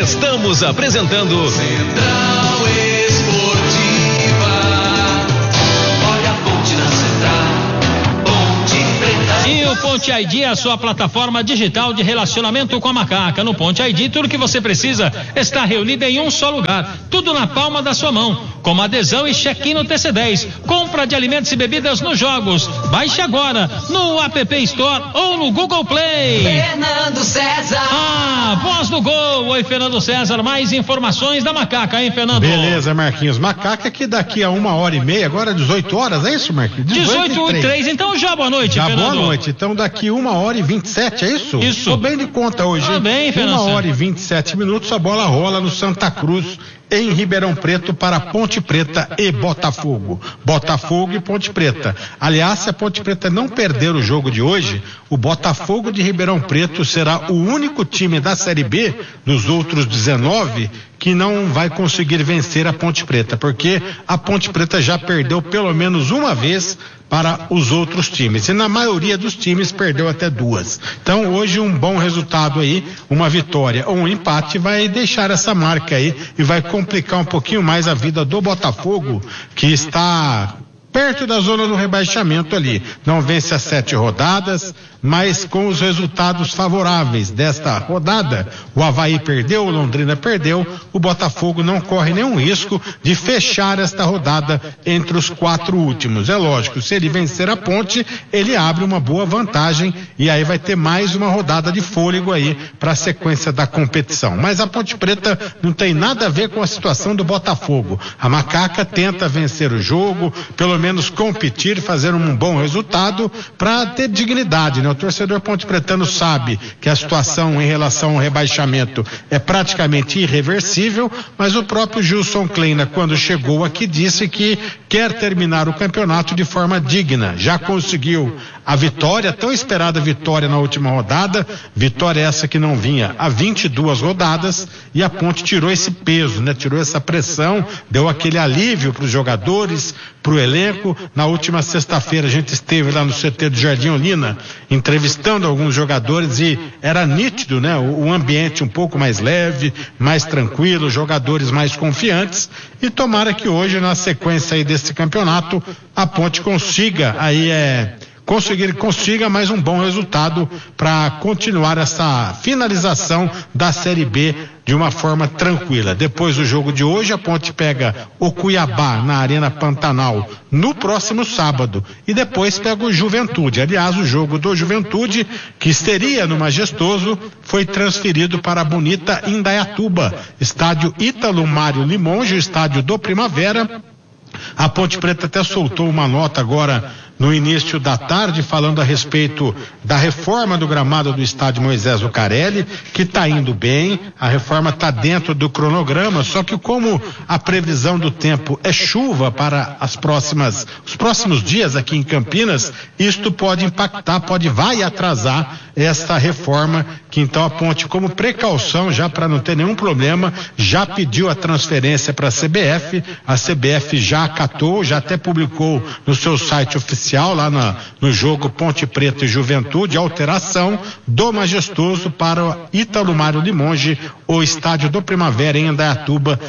Estamos apresentando Central Esportiva. Olha a ponte na Central, Ponte Preta. E o Ponte ID é a sua plataforma digital de relacionamento com a Macaca. No Ponte ID, tudo que você precisa está reunido em um só lugar. Tudo na palma da sua mão, como adesão e check-in no TC10. Compra de alimentos e bebidas nos jogos. Baixe agora no App Store ou no Google Play. Fernando César. Voz do gol. Oi, Fernando César. Mais informações da Macaca, hein, Fernando? Beleza, Marquinhos. Macaca que daqui a 1h30, agora 18 horas, é isso, Marquinhos? 18h03. Então já boa noite, já Fernando. Boa noite. Então daqui 1h27, é isso? Isso. Tô bem de conta hoje. Tá bem, Fernando. 1h27, a bola rola no Santa Cruz, em Ribeirão Preto, para Ponte Preta e Botafogo. Botafogo e Ponte Preta. Aliás, se a Ponte Preta não perder o jogo de hoje, o Botafogo de Ribeirão Preto será o único time da Série B, nos outros 19, que não vai conseguir vencer a Ponte Preta, porque a Ponte Preta já perdeu pelo menos uma vez para os outros times, e na maioria dos times perdeu até duas. Então hoje um bom resultado aí, uma vitória ou um empate vai deixar essa marca aí e vai complicar um pouquinho mais a vida do Botafogo, que está perto da zona do rebaixamento ali. Não vence as 7 rodadas, mas com os resultados favoráveis desta rodada, o Avaí perdeu, o Londrina perdeu, o Botafogo não corre nenhum risco de fechar esta rodada entre os 4 últimos. É lógico, se ele vencer a Ponte, ele abre uma boa vantagem e aí vai ter mais uma rodada de fôlego aí para a sequência da competição. Mas a Ponte Preta não tem nada a ver com a situação do Botafogo. A Macaca tenta vencer o jogo, pelo menos competir, fazer um bom resultado para ter dignidade, né? O torcedor ponte-pretano sabe que a situação em relação ao rebaixamento é praticamente irreversível, mas o próprio Gilson Kleina, quando chegou aqui, disse que quer terminar o campeonato de forma digna. Já conseguiu a vitória, tão esperada vitória na última rodada, vitória essa que não vinha há 22 rodadas, e a Ponte tirou esse peso, né? Tirou essa pressão, deu aquele alívio para os jogadores, para o elenco. Na última sexta-feira a gente esteve lá no CT do Jardim Olina, entrevistando alguns jogadores, e era nítido, né? O ambiente um pouco mais leve, mais tranquilo, jogadores mais confiantes, e tomara que hoje, na sequência aí desse campeonato, a Ponte consiga mais um bom resultado para continuar essa finalização da Série B de uma forma tranquila. Depois do jogo de hoje, a Ponte pega o Cuiabá na Arena Pantanal no próximo sábado e depois pega o Juventude. Aliás, o jogo do Juventude, que estaria no Majestoso, foi transferido para a bonita Indaiatuba, estádio Ítalo Mário Limonge, o estádio do Primavera. A Ponte Preta até soltou uma nota agora no início da tarde, falando a respeito da reforma do gramado do estádio Moisés Lucarelli, que está indo bem, a reforma está dentro do cronograma, só que como a previsão do tempo é chuva para os próximos dias aqui em Campinas, isto pode impactar, vai atrasar esta reforma, que então a Ponte, como precaução, já para não ter nenhum problema, já pediu a transferência para a CBF já acatou, já até publicou no seu site oficial lá no jogo Ponte Preta e Juventude, a alteração do Majestoso para o Ítalo Mário Limonge, o estádio do Primavera em Indaiatuba,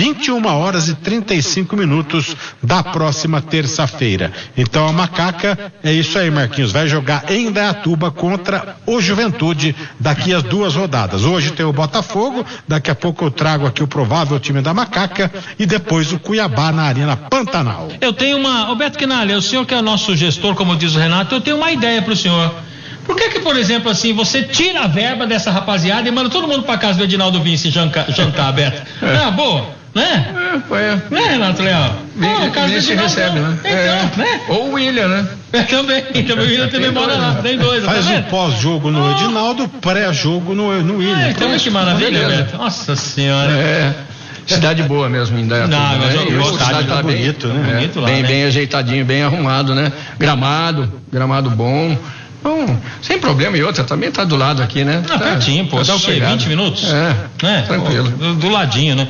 21h35 da próxima terça-feira. Então a Macaca, é isso aí, Marquinhos, vai jogar em Indaiatuba contra o Juventude daqui às 2 rodadas. Hoje tem o Botafogo, daqui a pouco eu trago aqui o provável time da Macaca e depois o Cuiabá na Arena Pantanal. Eu tenho Roberto Quinalha, o senhor que é o nosso gestor, como diz o Renato, eu tenho uma ideia pro senhor. Por que, por exemplo, assim, você tira a verba dessa rapaziada e manda todo mundo pra casa do Edinaldo Vinci jantar, Beto? Boa, né? Né, Renato Leal? Vinci recebe, né? Então, né? Ou o William, né? Também o William também mora lá, tem dois. Faz o pós-jogo no Edinaldo, pré-jogo no William. Então, que maravilha, Beto. Nossa senhora. Cidade boa mesmo, Indaiatuba. O estádio tá bonito, né? Bonito lá, bem ajeitadinho, bem arrumado, né? Gramado bom. Bom, sem problema, e outra também tá do lado aqui, né? Pertinho, pô. Dá o quê? 20 minutos? Tranquilo. Do ladinho, né?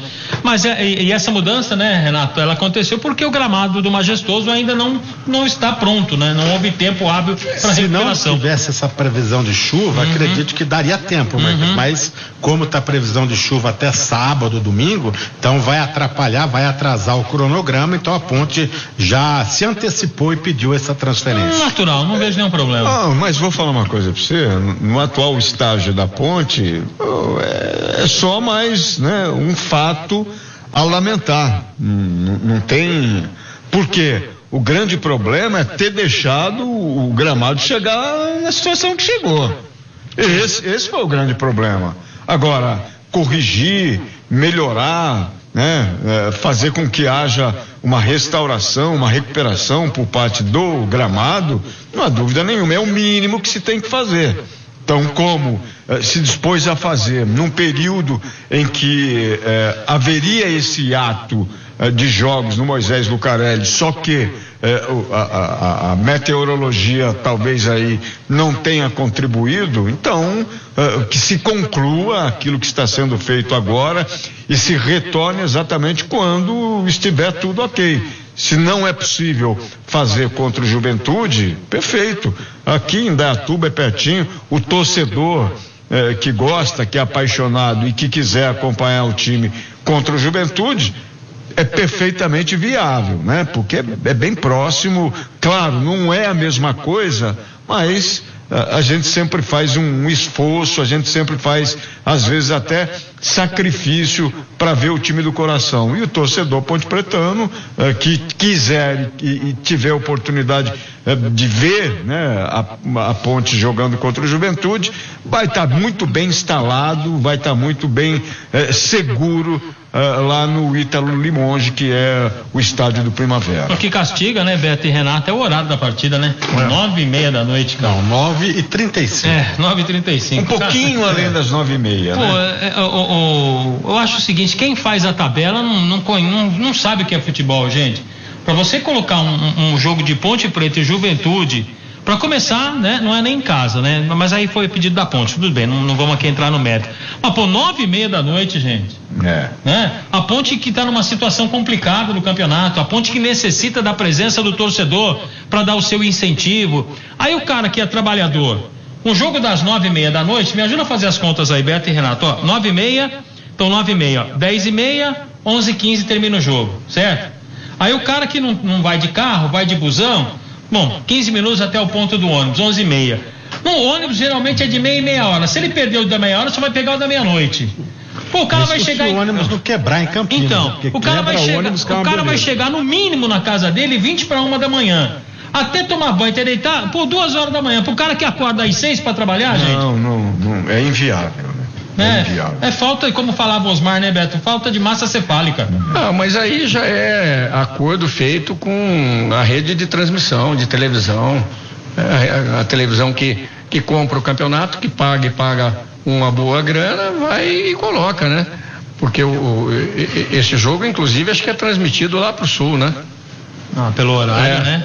Mas e essa mudança, né, Renato, ela aconteceu porque o gramado do Majestoso ainda não está pronto, né? Não houve tempo hábil para recuperação. Se não tivesse essa previsão de chuva, acredito que daria tempo, mas como está a previsão de chuva até sábado, domingo, então vai atrapalhar, vai atrasar o cronograma, então a ponte já se antecipou e pediu essa transferência. Natural, não vejo nenhum problema. Mas vou falar uma coisa para você, no atual estágio da ponte, é só mais, né, um fato a lamentar, não tem, porque o grande problema é ter deixado o gramado chegar na situação que chegou. Esse foi o grande problema. Agora, corrigir, melhorar, né, fazer com que haja uma restauração, uma recuperação por parte do gramado, não há dúvida nenhuma, é o mínimo que se tem que fazer. Então, como se dispôs a fazer num período em que haveria esse ato de jogos no Moisés Lucarelli, só que a meteorologia talvez aí não tenha contribuído, então que se conclua aquilo que está sendo feito agora e se retorne exatamente quando estiver tudo ok. Se não é possível fazer contra o Juventude, perfeito. Aqui em Indaiatuba é pertinho, o torcedor que gosta, que é apaixonado e que quiser acompanhar o time contra o Juventude, é perfeitamente viável, né? Porque é bem próximo, claro, não é a mesma coisa, mas a gente sempre faz um esforço, a gente sempre faz, às vezes até sacrifício para ver o time do coração. E o torcedor pontepretano que quiser e tiver oportunidade de ver, né, a Ponte jogando contra o Juventude, vai estar muito bem instalado, vai estar muito bem seguro lá no Ítalo Limonge, que é o estádio do Primavera. O que castiga, né, Beto e Renato, é o horário da partida, né? 9h30 da noite, cara. Não, 9h35. 9h35. Um pouquinho além das 9h30, pô, né? Eu acho o seguinte, quem faz a tabela não sabe o que é futebol, gente. Para você colocar um jogo de Ponte Preta e Juventude, para começar, né, não é nem em casa, né? Mas aí foi pedido da Ponte, tudo bem, não vamos aqui entrar no mérito. Mas, pô, 9h30 da noite, gente. Né? A Ponte que está numa situação complicada no campeonato, a Ponte que necessita da presença do torcedor para dar o seu incentivo. Aí o cara que é trabalhador, um jogo das 9h30 da noite, me ajuda a fazer as contas aí, Beto e Renato, ó, 9h30, então 9h30, 10h30, 11h15 termina o jogo, certo? Aí o cara que não vai de carro, vai de busão, bom, 15 minutos até o ponto do ônibus, 11h30. O ônibus geralmente é de meia hora. Se ele perdeu o da meia hora, só vai pegar o da meia-noite. Pô, o cara vai chegar. Se o ônibus não quebrar em Campinas. Então, o cara vai chegar no mínimo na casa dele 20h para 1h. Até tomar banho, até deitar, por 2h da manhã. Pro cara que acorda às 6 para trabalhar, gente. Não, é inviável. É falta, como falava Osmar, né, Beto? Falta de massa cefálica. Mas aí já é acordo feito com a rede de transmissão, de televisão. A televisão que compra o campeonato, que paga uma boa grana, vai e coloca, né? Porque esse jogo, inclusive, acho que é transmitido lá pro sul, né? Pelo horário, né?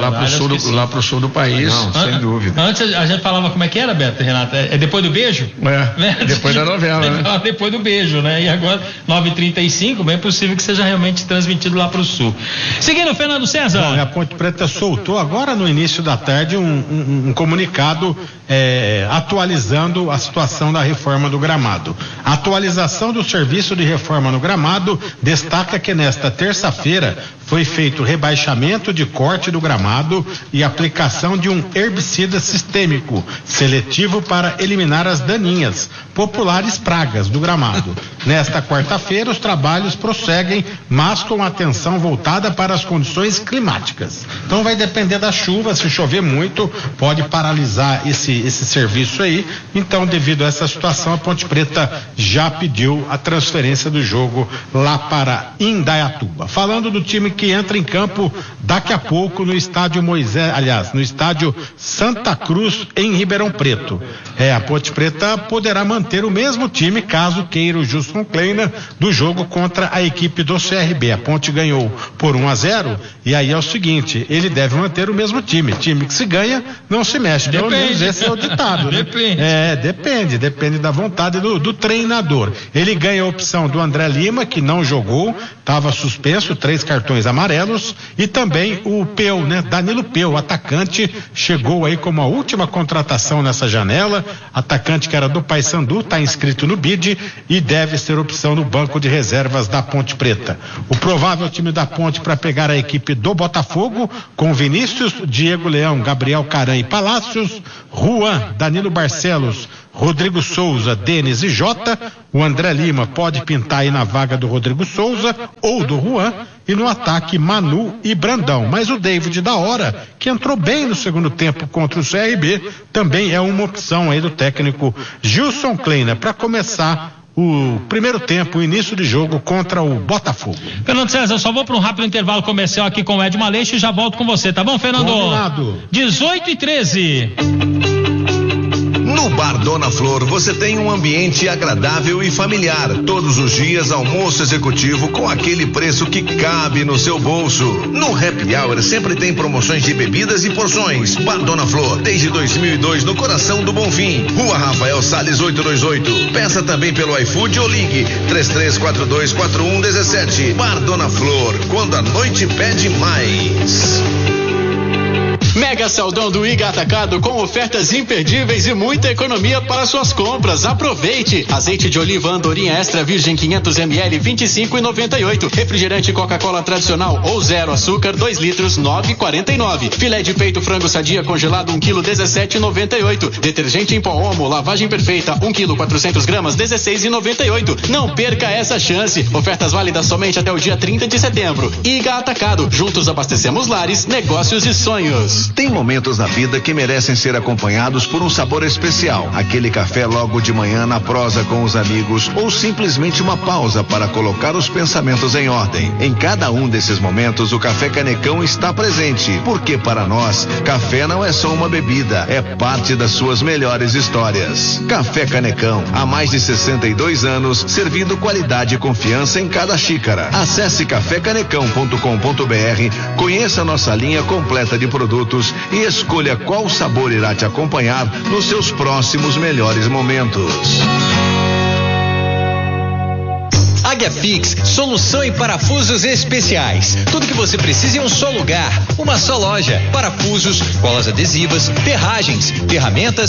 Lá pro sul do país. Não, sem dúvida. Antes a gente falava como é que era, Beto, Renato? É depois do beijo? Né? Depois da novela, né? Depois do beijo, né? E agora, 9h35, bem possível que seja realmente transmitido lá pro sul. Seguindo, Fernando César. Bom, a Ponte Preta soltou agora no início da tarde um comunicado atualizando a situação da reforma do gramado. A atualização do serviço de reforma no gramado destaca que nesta terça-feira foi feito rebaixamento de corte do gramado e aplicação de um herbicida sistêmico seletivo para eliminar as daninhas, populares pragas do gramado. Nesta quarta-feira, os trabalhos prosseguem, mas com atenção voltada para as condições climáticas. Então vai depender da chuva, se chover muito, pode paralisar esse serviço aí. Então, devido a essa situação, a Ponte Preta já pediu a transferência do jogo lá para Indaiatuba. Falando do time que entra em campo daqui a pouco no estádio no estádio Santa Cruz, em Ribeirão Preto. A Ponte Preta poderá manter o mesmo time caso queira o Gilson Kleina do jogo contra a equipe do CRB. A Ponte ganhou por 1-0 e aí é o seguinte, ele deve manter o mesmo time que se ganha não se mexe, pelo menos esse é o ditado, né? Depende da vontade do treinador. Ele ganha a opção do André Lima, que não jogou, estava suspenso, 3 cartões amarelos, e também o Peu, né? Danilo Peu, atacante, chegou aí como a última contratação nessa janela, atacante que era do Paysandu, está inscrito no BID e deve ser opção no banco de reservas da Ponte Preta. O provável time da Ponte para pegar a equipe do Botafogo, com Vinícius, Diego Leão, Gabriel Caran e Palácios, Juan, Danilo Barcelos, Rodrigo Souza, Denis e Jota. O André Lima pode pintar aí na vaga do Rodrigo Souza ou do Juan, e no ataque Manu e Brandão. Mas o David da Hora, que entrou bem no segundo tempo contra o CRB, também é uma opção aí do técnico Gilson Kleina para começar o primeiro tempo, o início de jogo contra o Botafogo. Fernando César, eu só vou para um rápido intervalo comercial aqui com o Ed Maleixo e já volto com você, tá bom, Fernando? Combinado. 18h13. No Bar Dona Flor você tem um ambiente agradável e familiar. Todos os dias almoço executivo com aquele preço que cabe no seu bolso. No Happy Hour sempre tem promoções de bebidas e porções. Bar Dona Flor, desde 2002 no coração do Bonfim. Rua Rafael Salles 828. Peça também pelo iFood ou ligue 33424117. Bar Dona Flor, quando a noite pede mais. Mega Saldão do Iga Atacado com ofertas imperdíveis e muita economia para suas compras. Aproveite! Azeite de oliva Andorinha Extra Virgem 500 ml 25,98. Refrigerante Coca-Cola tradicional ou zero açúcar 2 litros 9,49. Filé de peito frango sadia congelado 1 kg 17,98. Detergente em pó Omo lavagem perfeita 1 kg 400 gramas 16,98. Não perca essa chance. Ofertas válidas somente até o dia 30 de setembro. Iga Atacado. Juntos abastecemos lares, negócios e sonhos. Tem momentos na vida que merecem ser acompanhados por um sabor especial. Aquele café logo de manhã na prosa com os amigos ou simplesmente uma pausa para colocar os pensamentos em ordem. Em cada um desses momentos o Café Canecão está presente, porque para nós, café não é só uma bebida, é parte das suas melhores histórias. Café Canecão, há mais de 62 anos, servindo qualidade e confiança em cada xícara. Acesse cafecanecão.com.br, conheça nossa linha completa de produtos e escolha qual sabor irá te acompanhar nos seus próximos melhores momentos. Águia Fix, solução em parafusos especiais. Tudo que você precisa em um só lugar, uma só loja. Parafusos, colas adesivas, ferragens, ferramentas